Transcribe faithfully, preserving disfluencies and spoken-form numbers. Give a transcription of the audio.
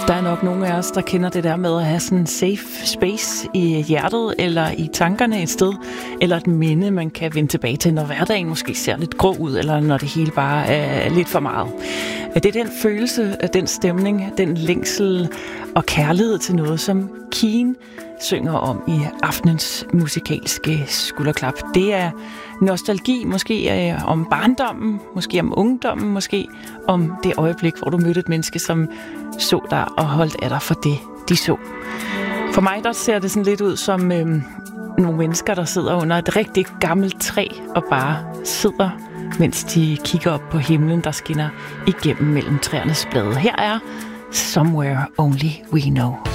Der er nok nogle af os, der kender det der med at have sådan en safe space i hjertet, eller i tankerne et sted, eller et minde, man kan vende tilbage til, når hverdagen måske ser lidt grå ud, eller når det hele bare er lidt for meget. Det er den følelse, den stemning, den længsel og kærlighed til noget, som Keane synger om i aftenens musikalske skulderklap. Det er nostalgi, måske om barndommen, måske om ungdommen, måske om det øjeblik, hvor du mødte et menneske, som så dig og holdt af dig for det, de så. For mig der ser det sådan lidt ud som øh, nogle mennesker, der sidder under et rigtig gammelt træ og bare sidder, mens de kigger op på himlen, der skinner igennem mellem træernes blade. Her er Somewhere Only We Know.